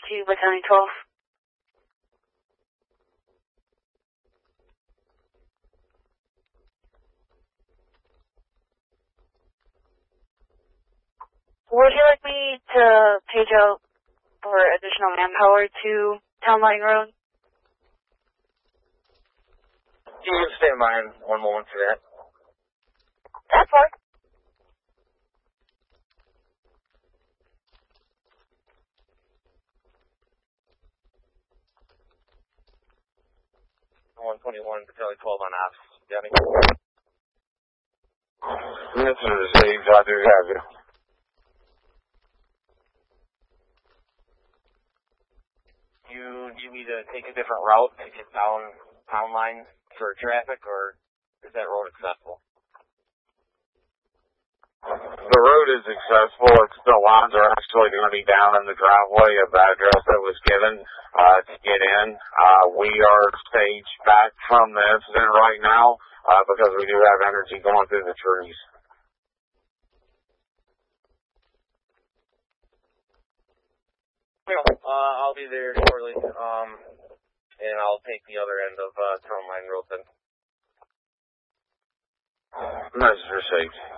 to Battalion 12. Would you like me to page out for additional manpower to Town Line Road? You can stand by in one moment for that. That's fine. Battalion 12 on ops. Danny. This is received. I do have you. You need me to take a different route to get down Town Line for traffic, or is that road accessible? The road is accessible. The lines are actually going to be down in the driveway of the address that was given to get in. We are staged back from the incident right now because we do have energy going through the trees. I'll be there shortly, and I'll take the other end of Town Line Road then. Message received.